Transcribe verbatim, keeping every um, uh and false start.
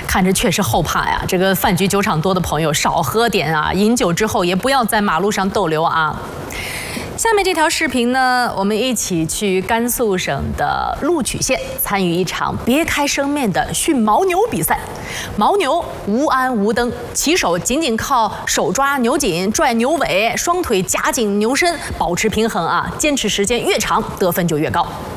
看着确实后怕呀。这个饭局酒场多的朋友少喝点啊，饮酒之后也不要在马路上逗留啊。下面这条视频呢，我们一起去甘肃省的鹿曲县参与一场别开生面的驯牦牛比赛。牦牛无鞍无蹬，骑手仅仅靠手抓牛颈、拽牛尾，双腿夹紧牛身，保持平衡啊，坚持时间越长，得分就越高。